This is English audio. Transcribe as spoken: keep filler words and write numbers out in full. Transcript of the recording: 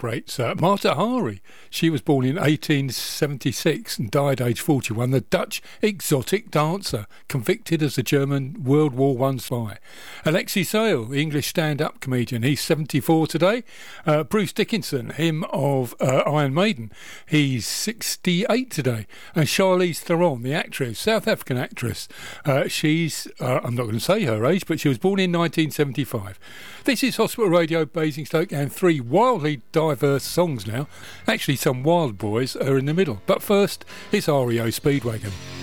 celebrates uh, Mata Hari. She was born in eighteen seventy-six and died aged forty-one. The Dutch exotic dancer, convicted as a German World War One spy. Alexei Sayle, English stand-up comedian. He's seventy-four today. Uh, Bruce Dickinson, him of uh, Iron Maiden. He's sixty-eight today. And Charlize Theron, the actress, South African actress. Uh, she's, uh, I'm not going to say her age, but she was born in nineteen seventy-five. This is Hospital Radio Basingstoke, and three wildly diverse songs now. Actually, some wild boys are in the middle. But first, it's R E O Speedwagon.